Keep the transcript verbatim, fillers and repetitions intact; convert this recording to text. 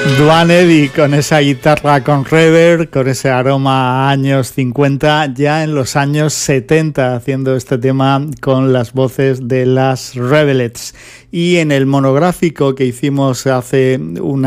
Duane Eddy con esa guitarra con reverb, con ese aroma a años cincuenta, ya en los años setenta, haciendo este tema con las voces de las Rebelettes. Y en el monográfico que hicimos hace una